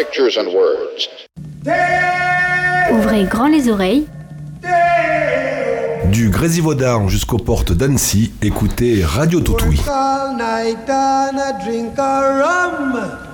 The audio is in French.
pictures and words. Ouvrez grand les oreilles. Du Grésivaudan jusqu'aux portes d'Annecy, écoutez Radio Toutouille. All night and I drink a rum.